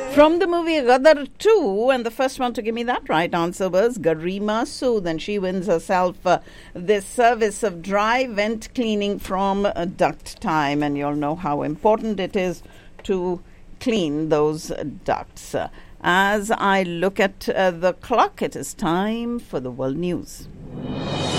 From the movie Ghadar 2, and the first one to give me that right answer was Garima Sood, and she wins herself this service of dry vent cleaning from Duct Time, and you'll know how important it is to clean those ducts. As I look at the clock, it is time for the world news.